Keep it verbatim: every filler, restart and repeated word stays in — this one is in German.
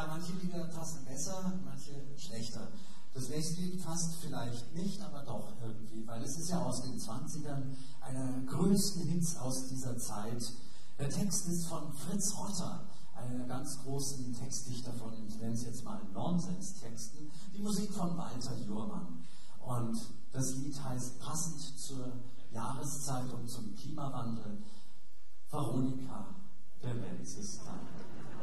Ja, manche Lieder passen besser, manche schlechter. Das nächste Lied passt vielleicht nicht, aber doch irgendwie, weil es ist ja aus den zwanzigern, einer der größten Hits aus dieser Zeit. Der Text ist von Fritz Rotter, einer der ganz großen Textdichter von, ich nenne es jetzt mal Nonsens-Texten, die Musik von Walter Jurmann. Und das Lied heißt passend zur Jahreszeit und zum Klimawandel Veronika, der Welsester.